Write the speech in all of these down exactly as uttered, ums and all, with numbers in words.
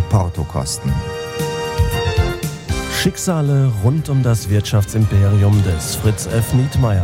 Portokosten. Schicksale rund um das Wirtschaftsimperium des Fritz F. Nietmeyer.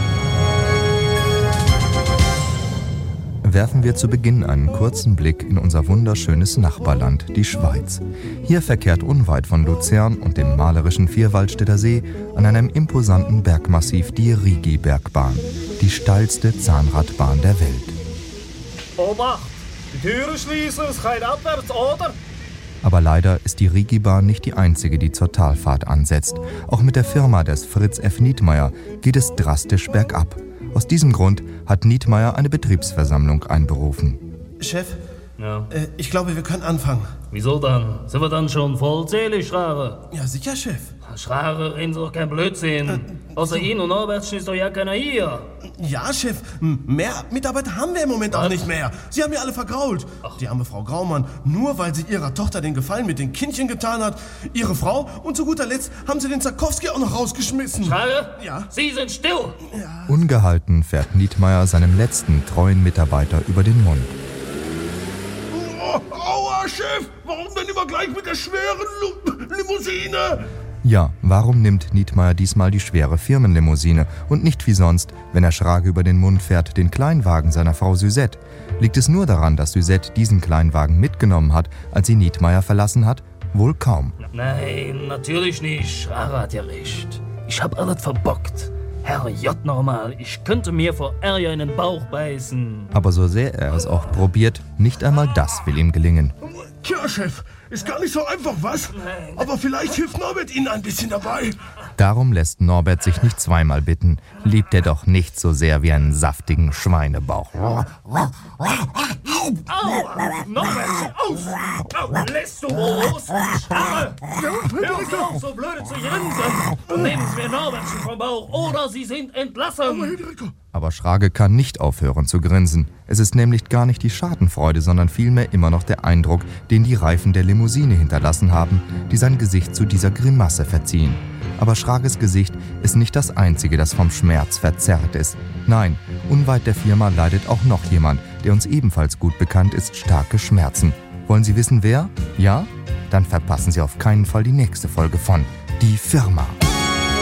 Werfen wir zu Beginn einen kurzen Blick in unser wunderschönes Nachbarland, die Schweiz. Hier verkehrt unweit von Luzern und dem malerischen Vierwaldstätter See an einem imposanten Bergmassiv die Rigi-Bergbahn, die steilste Zahnradbahn der Welt. Obacht! Die Türen schließen, es geht abwärts, oder? Aber leider ist die Rigi-Bahn nicht die einzige, die zur Talfahrt ansetzt. Auch mit der Firma des Fritz F. Nietmeyer geht es drastisch bergab. Aus diesem Grund hat Nietmeyer eine Betriebsversammlung einberufen. Chef, Ja. äh, ich glaube, wir können anfangen. Wieso dann? Sind wir dann schon vollzählig, Schrager? Ja, sicher, Chef. Schrager, reden Sie doch kein Blödsinn. Äh, Außer Ihnen und Norbertchen ist doch ja keiner hier. Ja, Chef, m- mehr Mitarbeiter haben wir im Moment auch Was? nicht mehr. Sie haben mir alle vergrault. Die arme Frau Graumann, nur weil sie ihrer Tochter den Gefallen mit den Kindchen getan hat. Ihre Frau und zu guter Letzt haben sie den Zakowski auch noch rausgeschmissen. Schrager? Ja? Sie sind still! Ungehalten fährt Nietmeyer seinem letzten treuen Mitarbeiter über den Mund. Oh, aua, Chef, warum denn immer gleich mit der schweren Lu- Limousine? Ja, warum nimmt Nietmeyer diesmal die schwere Firmenlimousine und nicht wie sonst, wenn er Schrage über den Mund fährt, den Kleinwagen seiner Frau Suzette? Liegt es nur daran, dass Suzette diesen Kleinwagen mitgenommen hat, als sie Nietmeyer verlassen hat? Wohl kaum. Nein, natürlich nicht. Schrager hat ja recht. Ich hab alles verbockt. Herrjott nochmal, ich könnte mir vor Ärger in den Bauch beißen. Aber so sehr er es auch probiert, nicht einmal das will ihm gelingen. Tja, Chef, ist gar nicht so einfach, was? Aber vielleicht hilft Norbert Ihnen ein bisschen dabei. Darum lässt Norbert sich nicht zweimal bitten, liebt er doch nicht so sehr wie einen saftigen Schweinebauch. Au! Norbert, auf! Au, lässt du los! Schrager! Hör Sie auf, so blöde zu grinsen! Und nehmen Sie mir Norbertchen vom Bauch, oder Sie sind entlassen! Aber Schrage kann nicht aufhören zu grinsen. Es ist nämlich gar nicht die Schadenfreude, sondern vielmehr immer noch der Eindruck, den die Reifen der Limousine hinterlassen haben, die sein Gesicht zu dieser Grimasse verziehen. Aber Schrages Gesicht ist nicht das einzige, das vom Schmerz verzerrt ist. Nein, unweit der Firma leidet auch noch jemand, der uns ebenfalls gut bekannt ist, starke Schmerzen. Wollen Sie wissen, wer? Ja? Dann verpassen Sie auf keinen Fall die nächste Folge von Die Firma.